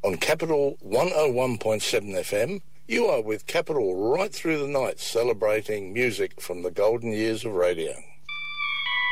On Capital 101.7 FM, you are with Capital right through the night, celebrating music from the golden years of radio.